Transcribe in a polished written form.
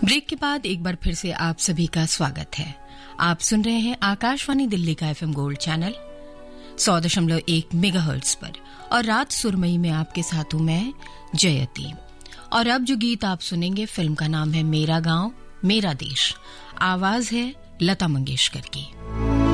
Break के बाद एक बार फिर से आप सभी का स्वागत है। आप सुन रहे हैं आकाशवाणी दिल्ली का एफएम गोल्ड चैनल 100.1 मेगाहर्ट्ज पर और रात सुरमई में आपके साथ हूं मैं जयती। और अब जो गीत आप सुनेंगे फिल्म का नाम है मेरा गांव मेरा देश। आवाज है लता मंगेशकर की।